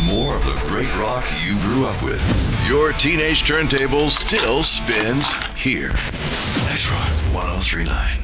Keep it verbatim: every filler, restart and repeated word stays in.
more of the great rock you grew up with. Your teenage turntable still spins here. X Rock ten thirty-nine.